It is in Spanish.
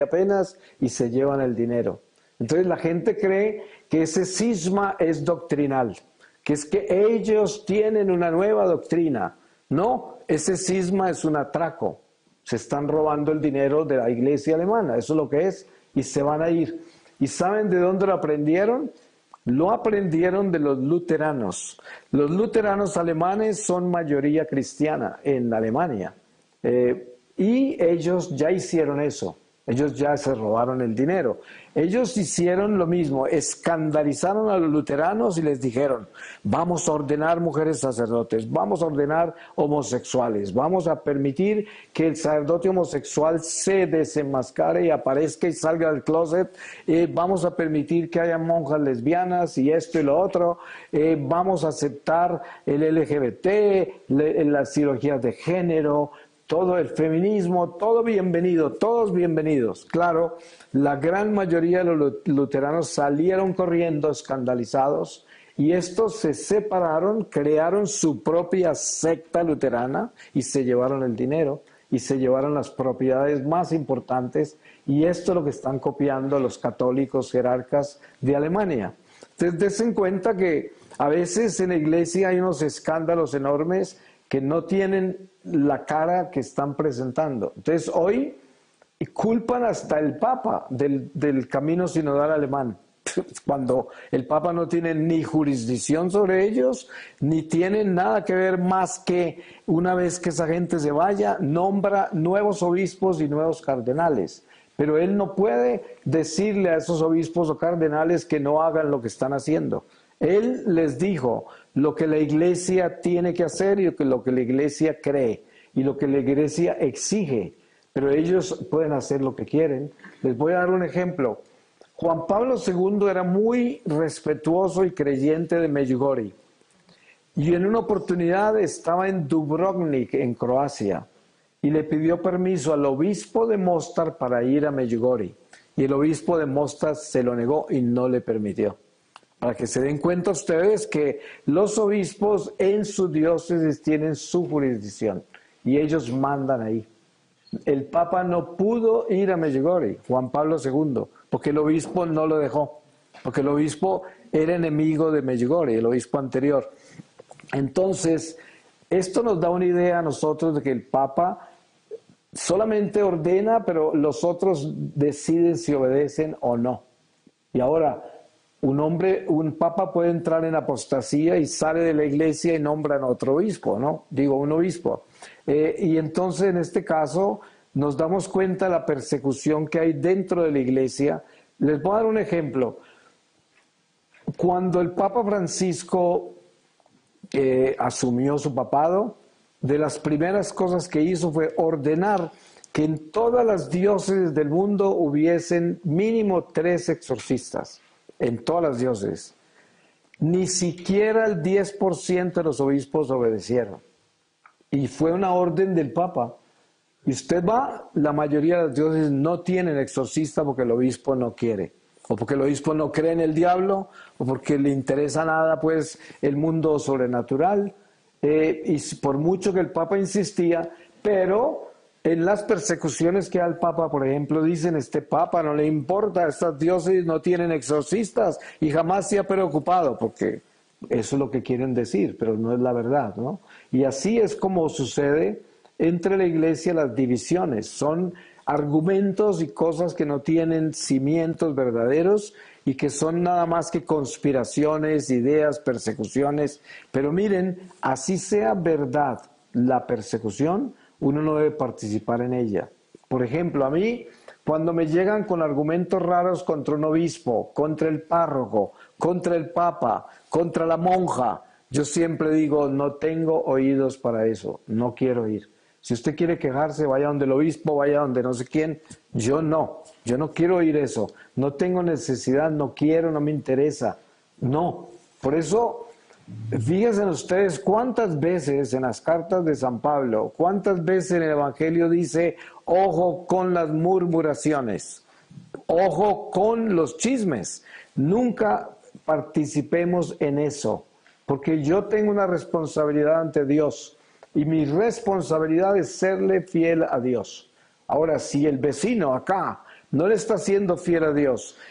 apenas y se llevan el dinero. Entonces la gente cree que ese cisma es doctrinal, que es que ellos tienen una nueva doctrina. No, ese cisma es un atraco. Se están robando el dinero de la iglesia alemana, eso es lo que es, y se van a ir. ¿Y saben de dónde lo aprendieron? Lo aprendieron de los luteranos. Los luteranos alemanes son mayoría cristiana en Alemania. Y ellos ya hicieron eso. Ellos ya se robaron el dinero. Ellos hicieron lo mismo, escandalizaron a los luteranos y les dijeron, vamos a ordenar mujeres sacerdotes, vamos a ordenar homosexuales, vamos a permitir que el sacerdote homosexual se desenmascare y aparezca y salga del closet, vamos a permitir que haya monjas lesbianas y esto y lo otro, vamos a aceptar el LGBT, las cirugías de género, todo el feminismo, todo bienvenido, todos bienvenidos. Claro, la gran mayoría de los luteranos salieron corriendo escandalizados y estos se separaron, crearon su propia secta luterana y se llevaron el dinero y se llevaron las propiedades más importantes, y esto es lo que están copiando los católicos jerarcas de Alemania. Entonces, dense cuenta que a veces en la iglesia hay unos escándalos enormes que no tienen la cara que están presentando. Entonces hoy culpan hasta el Papa del camino sinodal alemán, cuando el Papa no tiene ni jurisdicción sobre ellos, ni tiene nada que ver más que una vez que esa gente se vaya, nombra nuevos obispos y nuevos cardenales. Pero él no puede decirle a esos obispos o cardenales que no hagan lo que están haciendo. Él les dijo lo que la iglesia tiene que hacer y lo que la iglesia cree y lo que la iglesia exige, pero ellos pueden hacer lo que quieren. Les voy a dar un ejemplo. Juan Pablo II era muy respetuoso y creyente de Medjugorje, y en una oportunidad estaba en Dubrovnik, en Croacia, y le pidió permiso al obispo de Mostar para ir a Medjugorje, y el obispo de Mostar se lo negó y no le permitió. Para que se den cuenta ustedes que los obispos en su diócesis tienen su jurisdicción y ellos mandan ahí. El Papa no pudo ir a Medjugorje, Juan Pablo II, porque el obispo no lo dejó, porque el obispo era enemigo de Medjugorje, el obispo anterior. Entonces, esto nos da una idea a nosotros de que el Papa solamente ordena, pero los otros deciden si obedecen o no. Y ahora, un papa puede entrar en apostasía y sale de la iglesia y nombran a otro obispo, ¿no? Digo, un obispo. Y entonces, en este caso, nos damos cuenta de la persecución que hay dentro de la iglesia. Les voy a dar un ejemplo. Cuando el Papa Francisco asumió su papado, de las primeras cosas que hizo fue ordenar que en todas las diócesis del mundo hubiesen mínimo 3 exorcistas. En todas las diócesis. Ni siquiera el 10% de los obispos obedecieron. Y fue una orden del Papa. Y usted va, la mayoría de las diócesis no tienen exorcista porque el obispo no quiere. O porque el obispo no cree en el diablo, o porque le interesa nada, pues, el mundo sobrenatural. Y por mucho que el Papa insistía, pero en las persecuciones que al Papa, por ejemplo, dicen, este Papa no le importa, estas diócesis no tienen exorcistas y jamás se ha preocupado, porque eso es lo que quieren decir, pero no es la verdad, ¿no? Y así es como sucede entre la iglesia las divisiones, son argumentos y cosas que no tienen cimientos verdaderos y que son nada más que conspiraciones, ideas, persecuciones. Pero miren, así sea verdad la persecución, uno no debe participar en ella. Por ejemplo, a mí, cuando me llegan con argumentos raros contra un obispo, contra el párroco, contra el papa, contra la monja, yo siempre digo, no tengo oídos para eso, no quiero ir. Si usted quiere quejarse, vaya donde el obispo, vaya donde no sé quién. Yo no quiero oír eso. No tengo necesidad, no quiero, no me interesa. No, por eso... Fíjense ustedes cuántas veces en las cartas de San Pablo, cuántas veces en el Evangelio dice, ojo con las murmuraciones, ojo con los chismes. Nunca participemos en eso, porque yo tengo una responsabilidad ante Dios y mi responsabilidad es serle fiel a Dios. Ahora, si el vecino acá no le está siendo fiel a Dios.